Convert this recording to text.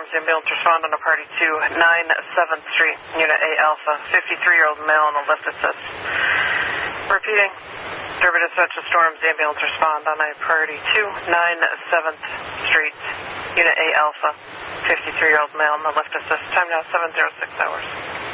Storms, ambulance respond on a party to 9-7th Street, Unit A Alpha, 53-year-old male on a lift assist. Repeating, Derby dispatch to Storms, ambulance respond on a party to 9-7th Street, Unit A Alpha, 53-year-old male on the lift assist. Time now 7:06 hours.